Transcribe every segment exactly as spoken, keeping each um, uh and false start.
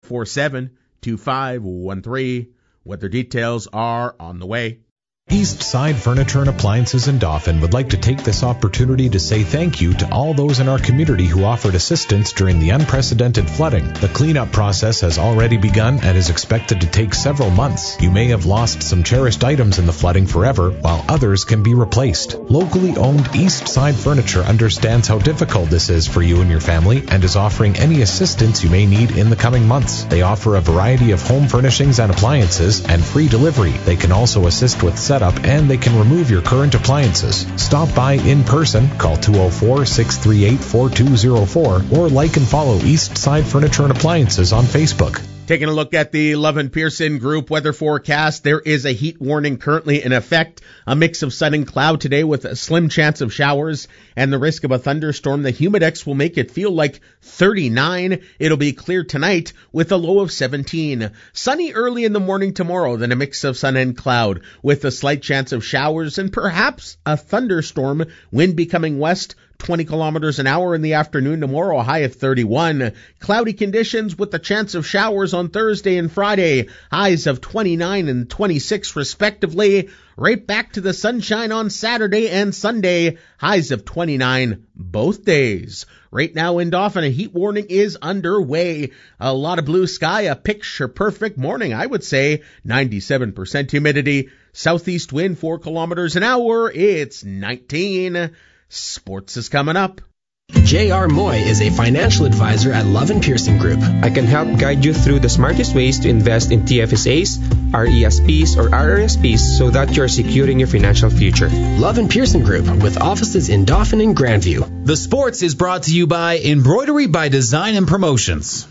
four seven, two five one three. Weather details are on the way. East Side Furniture and Appliances in Dauphin would like to take this opportunity to say thank you to all those in our community who offered assistance during the unprecedented flooding. The cleanup process has already begun and is expected to take several months. You may have lost some cherished items in the flooding forever, while others can be replaced. Locally owned East Side Furniture understands how difficult this is for you and your family and is offering any assistance you may need in the coming months. They offer a variety of home furnishings and appliances and free delivery. They can also assist with setup and they can remove your current appliances. Stop by in person, call two oh four, six three eight, four two oh four or like and follow East Side Furniture and Appliances on Facebook. Taking a look at the Love and Pearson Group weather forecast, there is a heat warning currently in effect. A mix of sun and cloud today with a slim chance of showers and the risk of a thunderstorm. The humidex will make it feel like thirty-nine. It'll be clear tonight with a low of seventeen. Sunny early in the morning tomorrow, then a mix of sun and cloud with a slight chance of showers and perhaps a thunderstorm. Wind becoming west, twenty kilometers an hour in the afternoon tomorrow, a high of thirty-one. Cloudy conditions with the chance of showers on Thursday and Friday, highs of twenty-nine and twenty-six respectively. Right back to the sunshine on Saturday and Sunday, highs of twenty-nine both days. Right now in Dauphin, a heat warning is underway. A lot of blue sky, a picture perfect morning, I would say. ninety-seven percent humidity, southeast wind four kilometers an hour. It's nineteen. Sports is coming up. J R. Moy is a financial advisor at Love and Pearson Group. I can help guide you through the smartest ways to invest in T F S As, R E S Ps, or R R S Ps so that you're securing your financial future. Love and Pearson Group with offices in Dauphin and Grandview. The sports is brought to you by Embroidery by Design and Promotions.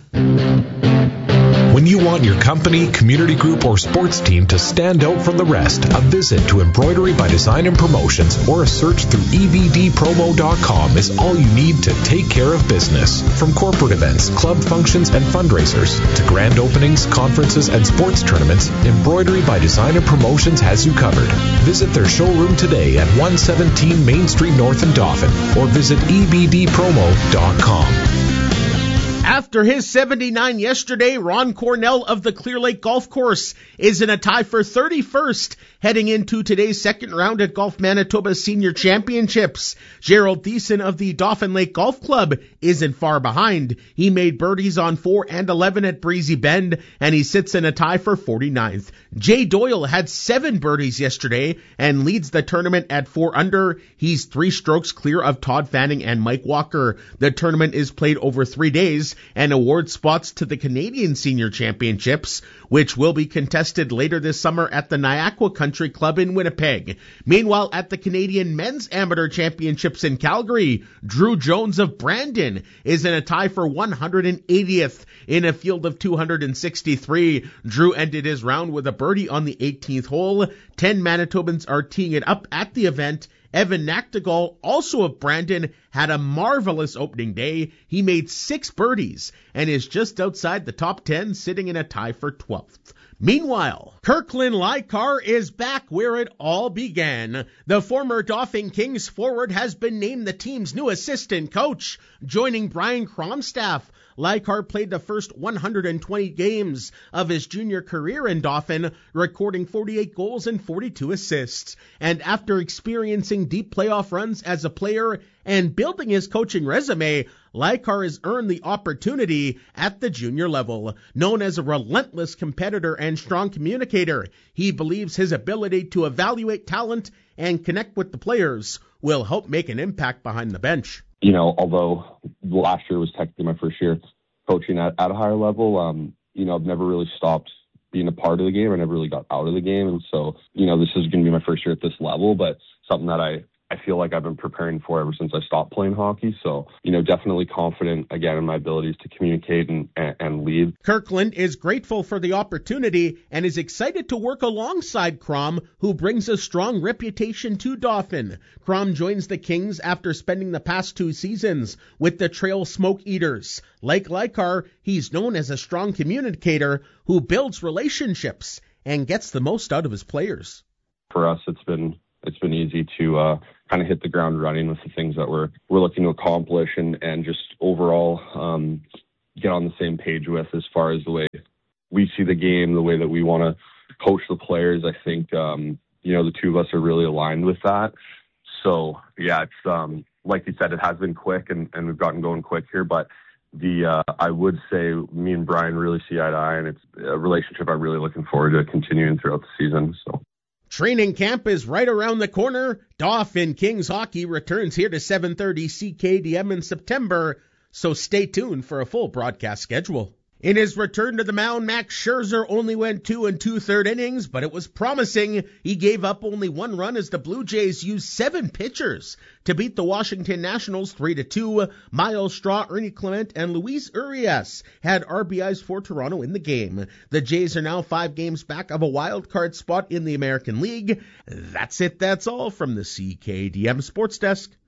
When you want your company, community group, or sports team to stand out from the rest, a visit to Embroidery by Design and Promotions or a search through E B D promo dot com is all you need to take care of business. From corporate events, club functions, and fundraisers to grand openings, conferences, and sports tournaments, Embroidery by Design and Promotions has you covered. Visit their showroom today at one seventeen Main Street North in Dauphin or visit E B D promo dot com. After his seventy-nine yesterday, Ron Cornell of the Clear Lake Golf Course is in a tie for thirty-first heading into today's second round at Golf Manitoba Senior Championships. Gerald Thiessen of the Dauphin Lake Golf Club isn't far behind. He made birdies on four and eleven at Breezy Bend, and he sits in a tie for forty-ninth. Jay Doyle had seven birdies yesterday and leads the tournament at four under. He's three strokes clear of Todd Fanning and Mike Walker. The tournament is played over three days and awards spots to the Canadian Senior Championships, which will be contested later this summer at the Niagara Country Club in Winnipeg. Meanwhile, at the Canadian Men's Amateur Championships in Calgary, Drew Jones of Brandon is in a tie for one hundred eightieth in a field of two hundred sixty-three. Drew ended his round with a birdie on the eighteenth hole. Ten Manitobans are teeing it up at the event. Evan Nachtigal, also of Brandon, had a marvelous opening day. He made six birdies and is just outside the top ten, sitting in a tie for twelfth. Meanwhile, Kirkland Lykar is back where it all began. The former Dauphin Kings forward has been named the team's new assistant coach, joining Brian Kromstaff. Lykar played the first one hundred twenty games of his junior career in Dauphin, recording forty-eight goals and forty-two assists. And after experiencing deep playoff runs as a player and building his coaching resume, Lykar has earned the opportunity at the junior level. Known as a relentless competitor and strong communicator, he believes his ability to evaluate talent and connect with the players will help make an impact behind the bench. You know, although last year was technically my first year coaching at, at a higher level, um, you know, I've never really stopped being a part of the game. I never really got out of the game. And so, you know, this is going to be my first year at this level, but something that I, I feel like I've been preparing for ever since I stopped playing hockey. So, you know, definitely confident, again, in my abilities to communicate and, and, and lead. Kirkland is grateful for the opportunity and is excited to work alongside Crom, who brings a strong reputation to Dauphin. Crom joins the Kings after spending the past two seasons with the Trail Smoke Eaters. Like Lykar, he's known as a strong communicator who builds relationships and gets the most out of his players. For us, it's been It's been easy to uh, kind of hit the ground running with the things that we're we're looking to accomplish, and, and just overall, um, get on the same page with as far as the way we see the game, the way that we want to coach the players. I think, um, you know, the two of us are really aligned with that. So, yeah, it's um, like you said, it has been quick and, and we've gotten going quick here. But the uh, I would say me and Brian really see eye to eye, and it's a relationship I'm really looking forward to continuing throughout the season. So. Training camp is right around the corner. Dauphin Kings hockey returns here to seven thirty C K D M in September, so stay tuned for a full broadcast schedule. In his return to the mound, Max Scherzer only went two and two-third innings, but it was promising. He gave up only one run as the Blue Jays used seven pitchers to beat the Washington Nationals three to two. Miles Straw, Ernie Clement, and Luis Urias had R B Is for Toronto in the game. The Jays are now five games back of a wild card spot in the American League. That's it. That's all from the C K D M Sports Desk.